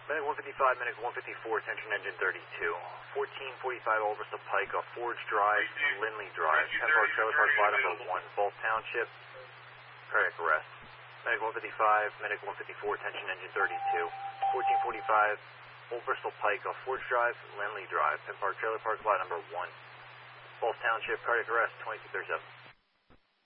Medic 155, Medic 154, attention engine 32. 1445 Old Bristol Pike off Forge Drive, Lindley Drive, Penn Park Trailer Park, lot number 1, Bolt Township, cardiac arrest. Medic 155, Medic 154, attention engine 32. 1445 Old Bristol Pike off Forge Drive, Lindley Drive, Penn Park Trailer Park, lot number 1, Bolt Township, cardiac arrest, 2237.